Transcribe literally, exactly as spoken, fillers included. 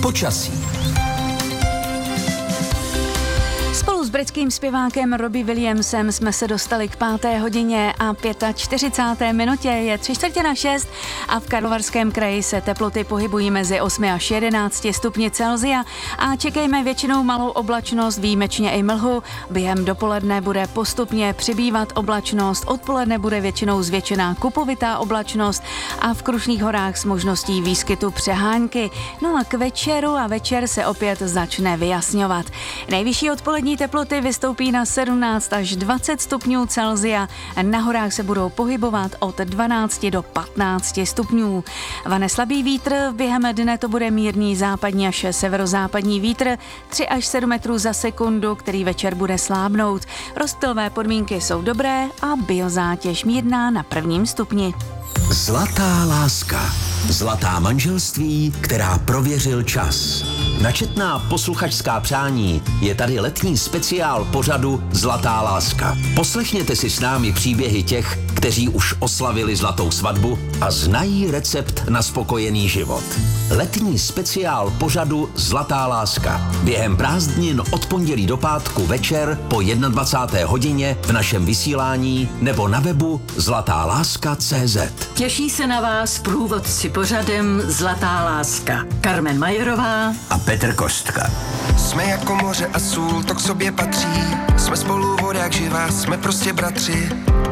Počasí. Spolu s britským zpěvákem Robbie Williamsem jsme se dostali k páté hodině a čtyřicáté páté minutě. Je tři čtvrtě na šest a v Karlovarském kraji se teploty pohybují mezi osmi až jedenácti stupni Celsia a čekejme většinou malou oblačnost, výjimečně i mlhu. Během dopoledne bude postupně přibývat oblačnost, odpoledne bude většinou zvětšená kupovitá oblačnost a v Krušných horách s možností výskytu přehánky. No a k večeru a večer se opět začne vyjasňovat. Nejvyšší odpolední teploty vystoupí na sedmnáct až dvacet stupňů Celsia. Na horách se budou pohybovat od dvanácti do patnácti stupňů. Vane slabý vítr, během dne to bude mírný západní až severozápadní vítr, tři až sedm metrů za sekundu, který večer bude slábnout. Rozptylové podmínky jsou dobré a biozátěž mírná na prvním stupni. Zlatá láska. Zlatá manželství, která prověřil čas. Na četná posluchačská přání je tady letní speciál pořadu Zlatá láska. Poslechněte si s námi příběhy těch, kteří už oslavili zlatou svatbu a znají recept na spokojený život. Letní speciál pořadu Zlatá láska. Během prázdnin od pondělí do pátku večer po dvacáté jedné hodině v našem vysílání nebo na webu zlatá láska tečka cé zet. Těší se na vás průvodci pořadem Zlatá láska. Carmen Majerová a Petr Kostka. Jsme jako moře a sůl, to k sobě patří. Jsme spolu vodák živá, jsme prostě bratři.